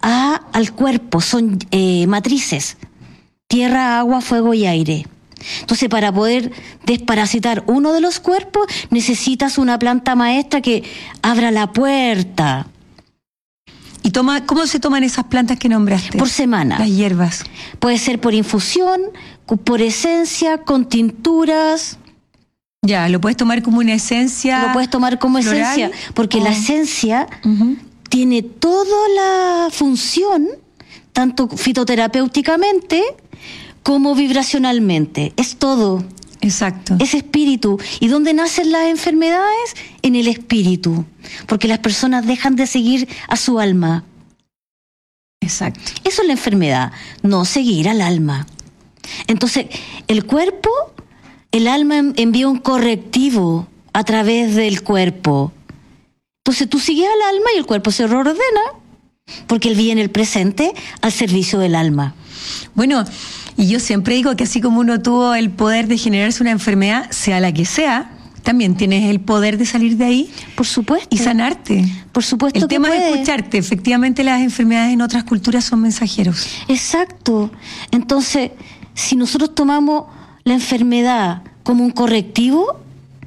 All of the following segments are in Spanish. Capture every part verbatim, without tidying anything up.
a, al cuerpo, son eh, matrices, tierra, agua, fuego y aire. Entonces, para poder desparasitar uno de los cuerpos, necesitas una planta maestra que abra la puerta. ¿Y toma, cómo se toman esas plantas que nombraste? Por semana. Las hierbas. Puede ser por infusión, por esencia, con tinturas. Ya, lo puedes tomar como una esencia. Lo puedes tomar como floral, esencia, porque oh. la esencia uh-huh. tiene toda la función, tanto fitoterapéuticamente como vibracionalmente. Es todo. Exacto. Es espíritu. ¿Y dónde nacen las enfermedades? En el espíritu. Porque las personas dejan de seguir a su alma. Exacto. Eso es la enfermedad, no seguir al alma. Entonces, el cuerpo, el alma envía un correctivo a través del cuerpo. Entonces tú sigues al alma y el cuerpo se reordena, porque él vive en el presente al servicio del alma. Bueno, y yo siempre digo que así como uno tuvo el poder de generarse una enfermedad, sea la que sea, también tienes el poder de salir de ahí. Por supuesto. Y sanarte. Por supuesto. El que tema puede. es escucharte. Efectivamente, las enfermedades en otras culturas son mensajeros. Exacto. Entonces, si nosotros tomamos la enfermedad como un correctivo,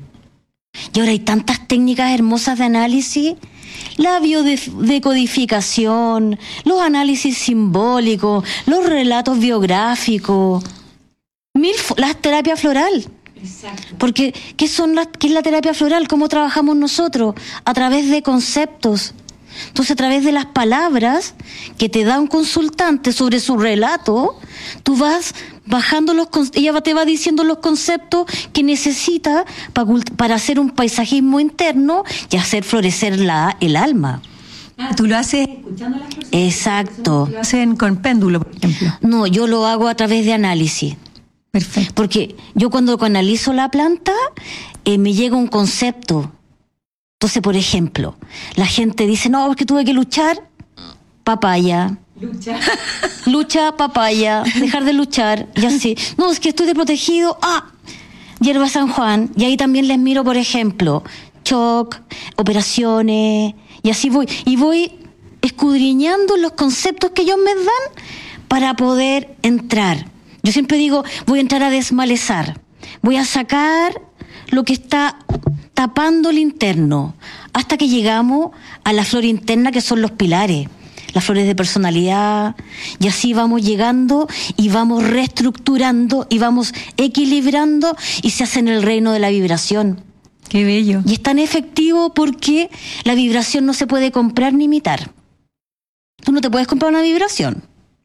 y ahora hay tantas técnicas hermosas de análisis, la biodecodificación, los análisis simbólicos, los relatos biográficos, mil, la terapia floral. Exacto. Porque, ¿qué, son las, ¿qué es la terapia floral? ¿Cómo trabajamos nosotros? A través de conceptos. Entonces, a través de las palabras que te da un consultante sobre su relato, tú vas bajando los, ella te va diciendo los conceptos que necesita para, para hacer un paisajismo interno y hacer florecer la, el alma. Ah, tú lo haces escuchando a las personas. Exacto. Lo hacen con péndulo, por ejemplo. No, yo lo hago a través de análisis. Perfecto. Porque yo cuando analizo la planta, eh, me llega un concepto. Entonces, por ejemplo, la gente dice, no, es que tuve que luchar, papaya. Lucha. Lucha, papaya, dejar de luchar, y así. No, es que estoy desprotegido, ah, hierba San Juan. Y ahí también les miro, por ejemplo, shock, operaciones, y así voy. Y voy escudriñando los conceptos que ellos me dan para poder entrar. Yo siempre digo, voy a entrar a desmalezar, voy a sacar lo que está tapando el interno, hasta que llegamos a la flor interna, que son los pilares, las flores de personalidad, y así vamos llegando y vamos reestructurando y vamos equilibrando y se hace en el reino de la vibración. Qué bello. Y es tan efectivo porque la vibración no se puede comprar ni imitar. Tú no te puedes comprar una vibración.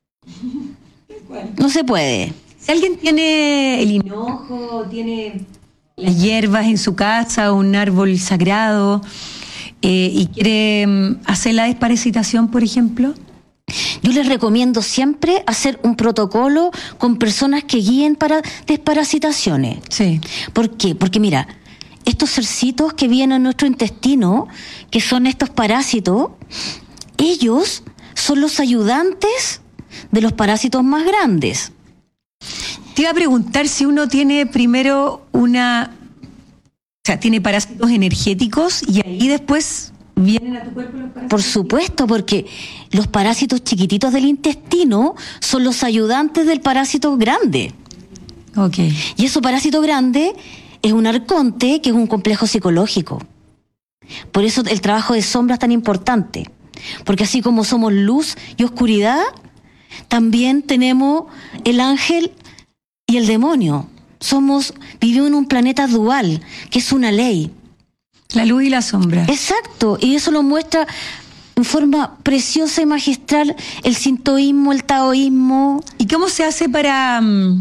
No se puede. Si alguien tiene el hinojo, tiene las hierbas en su casa, un árbol sagrado, eh, y quiere um, hacer la desparasitación, por ejemplo, yo les recomiendo siempre hacer un protocolo con personas que guíen para desparasitaciones. Sí. ¿Por qué? Porque mira, estos cercitos que vienen a nuestro intestino, que son estos parásitos, ellos son los ayudantes de los parásitos más grandes. Te iba a preguntar si uno tiene primero una... O sea, tiene parásitos energéticos y ahí después vienen a tu cuerpo los parásitos. Por supuesto, porque los parásitos chiquititos del intestino son los ayudantes del parásito grande. Ok. Y ese parásito grande es un arconte, que es un complejo psicológico. Por eso el trabajo de sombra es tan importante. Porque así como somos luz y oscuridad, también tenemos el ángel y el demonio. Somos, vivimos en un planeta dual, que es una ley. La luz y la sombra. Exacto, y eso lo muestra en forma preciosa y magistral el sintoísmo, el taoísmo. ¿Y cómo se hace para,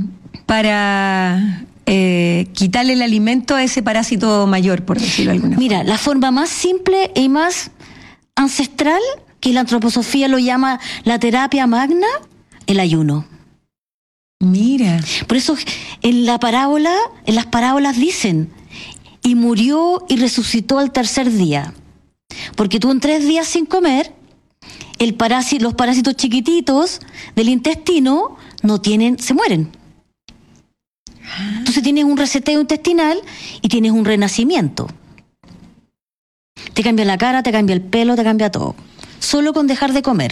para eh, quitarle el alimento a ese parásito mayor, por decirlo de alguna Mira, forma? la forma más simple y más ancestral, que la antroposofía lo llama la terapia magna, el ayuno. Mira. Por eso en la parábola, en las parábolas dicen, y murió y resucitó al tercer día. Porque tú en tres días sin comer, el parásito, los parásitos chiquititos del intestino no tienen, se mueren. Entonces tienes un reseteo intestinal y tienes un renacimiento. Te cambia la cara, te cambia el pelo, te cambia todo. Solo con dejar de comer.